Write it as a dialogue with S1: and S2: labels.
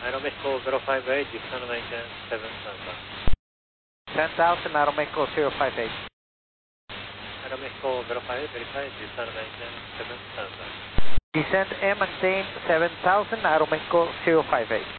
S1: Aeromexico 058, descend maintenance 7000.
S2: 10,000 Aeromexico 058.
S1: Aeromexico 058, verify, descend maintenance 7000.
S2: Descend and maintain 7,000 Aeromexico 058.